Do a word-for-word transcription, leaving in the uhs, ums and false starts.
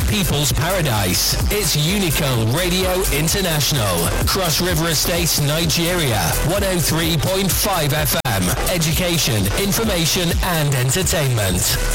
people's paradise. It's Unico Radio International. Cross River Estate, Nigeria. one oh three point five F M. Education, information and entertainment.